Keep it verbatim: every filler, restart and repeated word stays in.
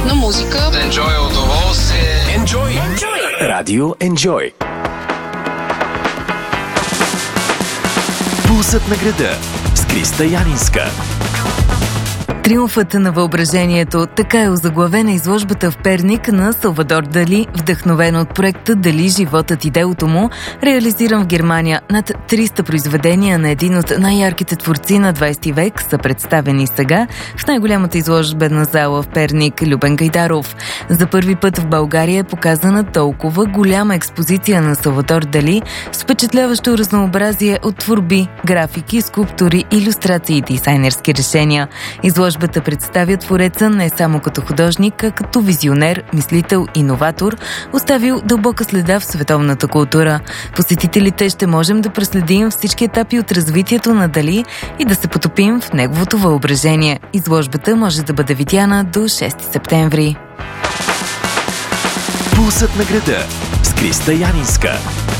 на музика. Enjoy удоволствие. Enjoy. Enjoy. Радио Enjoy. Пулсът на града с Криста Янинска. Триумфът на въображението, така е озаглавена изложбата в Перник на Салвадор Дали, вдъхновена от проекта Дали, животът и делото му, реализиран в Германия. Над триста произведения на един от най-ярките творци на двайсети век са представени сега в най-голямата изложбена зала в Перник Любен Гайдаров. За първи път в България е показана толкова голяма експозиция на Салвадор Дали с впечатляващо разнообразие от творби, графики, скулптури, илюстрации и дизайнерски решения. Изложбата представя твореца не само като художник, а като визионер, мислител, иноватор, оставил дълбока следа в световната култура. Посетителите ще можем да проследим всички етапи от развитието на Дали и да се потопим в неговото въображение. Изложбата може да бъде видяна до шести септември. Пулсът на града с Криста Янинска.